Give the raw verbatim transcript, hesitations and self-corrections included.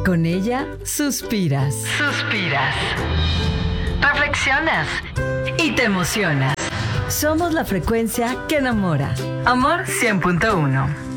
con ella suspiras. Suspiras. Reflexionas. Y te emocionas. Somos la frecuencia que enamora. Amor cien punto uno.